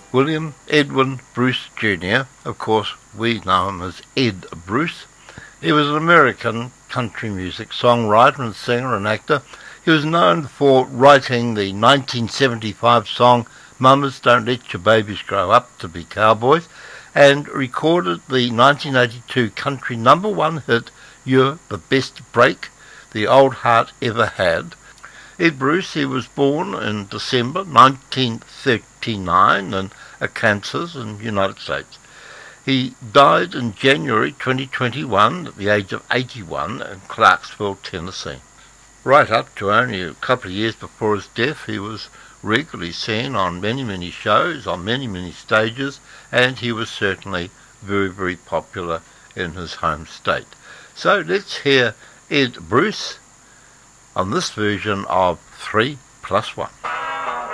William Edwin Bruce Jr., of course we know him as Ed Bruce. He was an American country music songwriter and singer and actor. He was known for writing the 1975 song Mamas Don't Let Your Babies Grow Up to Be Cowboys, and recorded the 1982 country #1 hit You're the Best Break the Old Heart Ever Had. Ed Bruce, he was born in December 1939 in Arkansas in the United States. He died in January 2021 at the age of 81 in Clarksville, Tennessee. Right up to only a couple of years before his death, he was regularly seen on many shows, on many stages, and he was certainly very popular in his home state. So let's hear Ed Bruce on this version of 3+1.